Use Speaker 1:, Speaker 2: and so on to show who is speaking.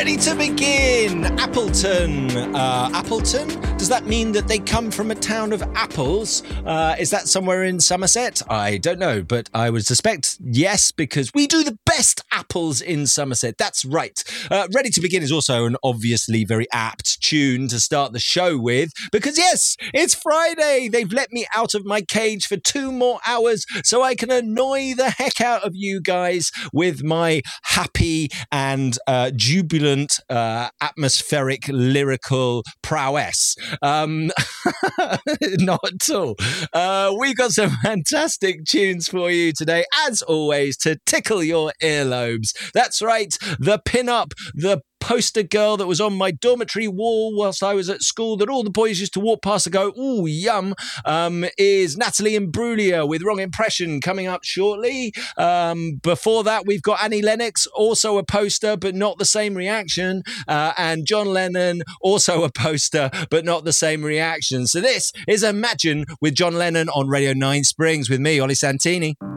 Speaker 1: Ready to begin. Appleton. Appleton? Does that mean that they come from a town of apples? Is that somewhere in Somerset? I don't know, but I would suspect yes, because we do the best apples in Somerset. That's right. Ready to Begin is also an obviously very apt tune to start the show with, because yes, it's Friday. They've let me out of my cage for 2 more hours so I can annoy the heck out of you guys with my happy and jubilant, atmospheric, lyrical prowess. Not at all. We've got some fantastic tunes for you today, as always, to tickle your earlobes. That's right, the pin-up, the poster girl that was on my dormitory wall whilst I was at school that all the boys used to walk past and go, ooh, yum, is Natalie Imbruglia with Wrong Impression coming up shortly. Before that, we've got Annie Lennox, also a poster, but not the same reaction. And John Lennon, also a poster, but not the same reaction. So this is Imagine with John Lennon on Radio 9 Springs with me, Ollie Santini.